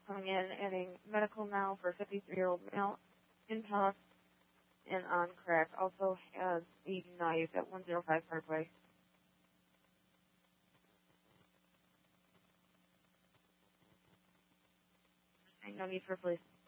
coming in, adding medical now for 53-year-old male, in talks and on crack. Also has a knife at 105 Parkway. No need for police.